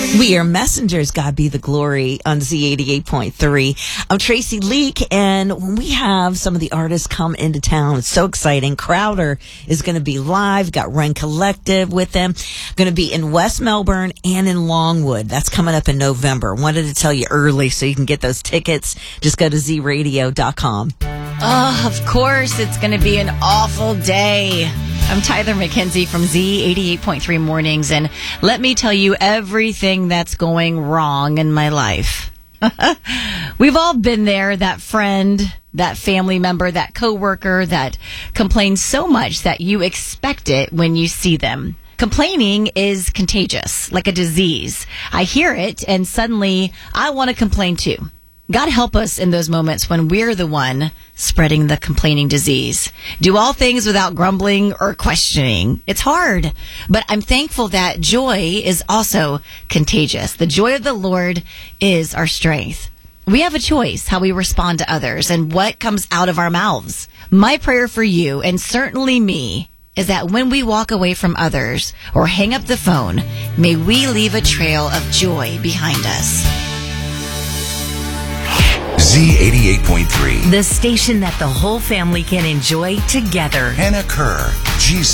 We are messengers, God be the glory, on Z88.3. I'm Tracy Leak, and when we have some of the artists come into town, it's so exciting. Crowder is going to be live, got Run Collective with them, going to be in West Melbourne and in Longwood. That's coming up in November. Wanted to tell you early so you can get those tickets. Just go to zradio.com. Oh, of course, it's going to be an awful day. I'm Tyler McKenzie from Z88.3 Mornings, and let me tell you everything that's going wrong in my life. We've all been there, that friend, that family member, that coworker that complains so much that you expect it when you see them. Complaining is contagious, like a disease. I hear it, and suddenly I want to complain too. God help us in those moments when we're the one spreading the complaining disease. Do all things without grumbling or questioning. It's hard, but I'm thankful that joy is also contagious. The joy of the Lord is our strength. We have a choice how we respond to others and what comes out of our mouths. My prayer for you, and certainly me, is that when we walk away from others or hang up the phone, may we leave a trail of joy behind us. Z88.3. The station that the whole family can enjoy together. Hannah Kerr, Jesus.